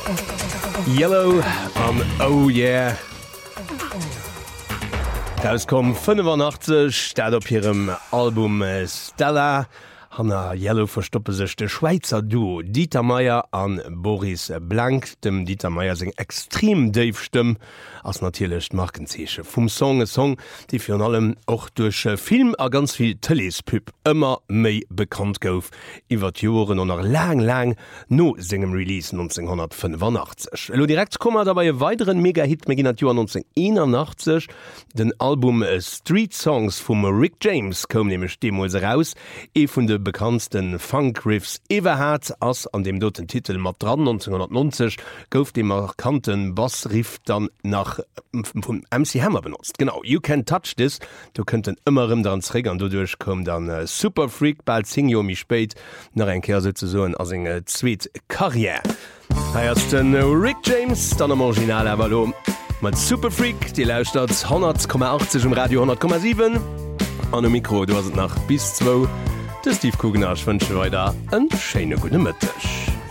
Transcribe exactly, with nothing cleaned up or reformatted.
Yellow an Oh yeah. Das kom fünfundachtzig staat op hirem Album Stella. Hanna Yellow verstoppe sech de Schweizer Duo Dieter Meier an Boris Blank, dem Dieter Meier seg extrem Davestimm ass natierlecht Markenzeche vum Song e Song, die fir an allem och duch Film a ganz viel Telespyp ëmmer méi bekannt gouf, iwwer Joren an nach lang lang no segem Release neunzehnhundertfünfundachtzig. Lo direkt kommmer dabei e weiteren Megahit megin Joer neunzehnhunderteinundachtzig, den Album Street Songs vum Rick James kom nemech Demos raus, e vun de bekanntsten Funkriffs Everhard ass an dem doten Titel mat dran neunzehnhundertneunzig gouf de markanten Bassriff dann nach vum M C Hammer benutzt. Genau, You Can Touch This, du könnten immerem dann trägern, du durchkom dann äh, Superfreak bald zing Jo mi spät nach en Kerse zu so as eng äh, Zweet Karriere. Heierst den äh, Rick James, dann am Original Avalo mat Superfreak, die lauscht dat hundert Komma achtzig im Radio hundert Komma sieben an dem Mikro, du hast nach bis zwei. Der Steve Kugenasch wünsche weiter einen schönen guten Mittag.